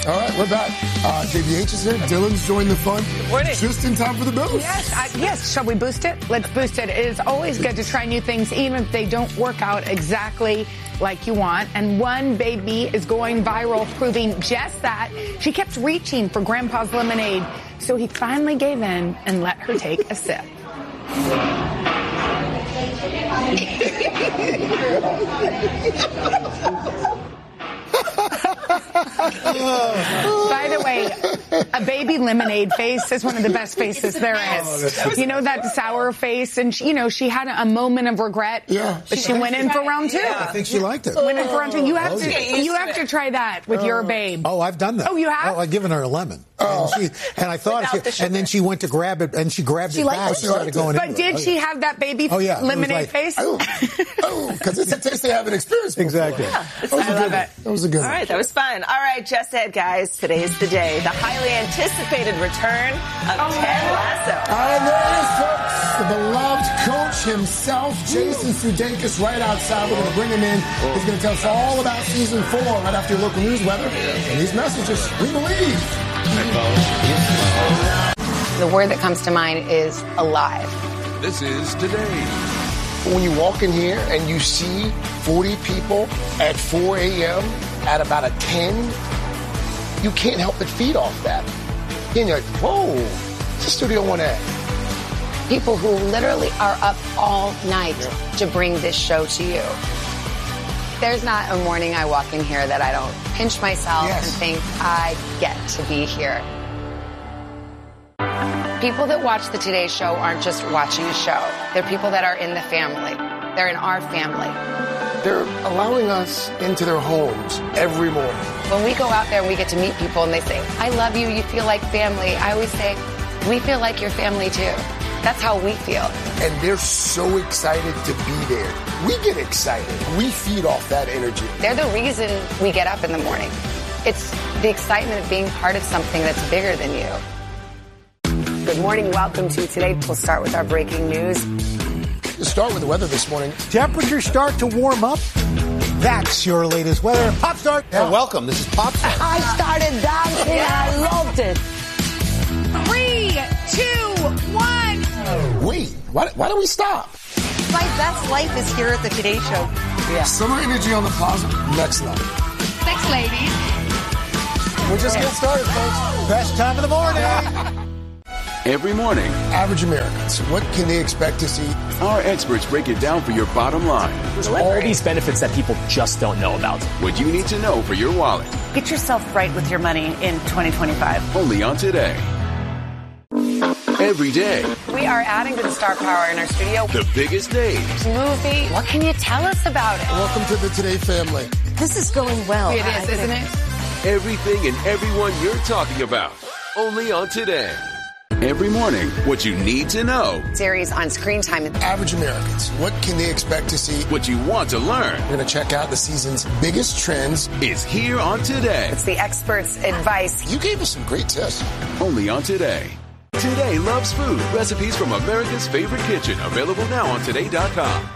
All right, we're back. JBH is here. Dylan's joined the fun. Morning. Just in time for the boost. Yes. Shall we boost it? Let's boost it. It is always good to try new things, even if they don't work out exactly like you want. And one baby is going viral, proving just that. She kept reaching for Grandpa's lemonade, so he finally gave in and let her take a sip. By the way, a baby lemonade face is one of the best faces there is. You know, that sour face, and she had a moment of regret. Yeah. But she went in for round 2. I think she liked it. Went in for round 2. You have to try that with your babe. Oh, I've done that. Oh, you have? Oh, I've given her a lemon. And I thought, and then she went to grab it, and she grabbed it back and started going in. But did she have that baby lemonade face? Because it's a taste they haven't experienced before. Exactly. Yeah, I love it. That was a good one. All right, that was fun. All right, just ahead, guys. Today's the day. The highly anticipated return of Ted Lasso. And there is, folks, the beloved coach himself, Jason Sudeikis, right outside. We're going to bring him in. He's going to tell us all about season 4 right after your local news weather. And these messages, we believe. The word that comes to mind is alive. This is Today. When you walk in here and you see 40 people at 4 a.m. at about a 10, you can't help but feed off that. And you're like, whoa, it's a Studio 1A. People who literally are up all night to bring this show to you. There's not a morning I walk in here that I don't pinch myself and think, I get to be here. People that watch the Today Show aren't just watching a show. They're people that are in the family. They're in our family. They're allowing us into their homes every morning. When we go out there and we get to meet people and they say, I love you, you feel like family, I always say, we feel like your family too. That's how we feel. And they're so excited to be there. We get excited. We feed off that energy. They're the reason we get up in the morning. It's the excitement of being part of something that's bigger than you. Good morning. Welcome to Today. We'll start with our breaking news. Let's start with the weather this morning. Temperatures start to warm up. That's your latest weather. Pop Start. Yeah. Welcome. This is Pop Start. I started dancing and I loved it. 3, 2, 1. Wait, why do we stop? My best life is here at the Today Show. Yeah. Summer energy on the plaza, next level. Thanks, ladies. We're just getting started, folks. Best time of the morning. Every morning, Average Americans, what can they expect to see? our experts break it down for your bottom line. There's all these benefits that people just don't know about. What you need to know for your wallet. Get yourself right with your money in 2025. Only on Today. Every day, We are adding to the star power in our studio. the biggest names, Movie. What can you tell us about it? Welcome to the Today family. This is going well. It is, isn't it? everything and everyone you're talking about. Only on Today. Every morning, what you need to know, Series on Screen Time. Average Americans, what can they expect to see? what you want to learn, We're going to check out the season's biggest trends. is here on Today. It's the experts' advice. You gave us some great tips. Only on Today. Today loves food. Recipes from America's favorite kitchen. Available now on Today.com.